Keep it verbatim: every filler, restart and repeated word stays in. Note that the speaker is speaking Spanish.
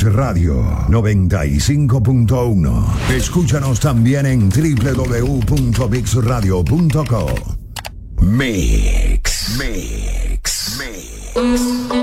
Radio noventa y cinco punto uno. Escúchanos también en doble u doble u doble u punto mix radio punto com. Mix, Mix, Mix.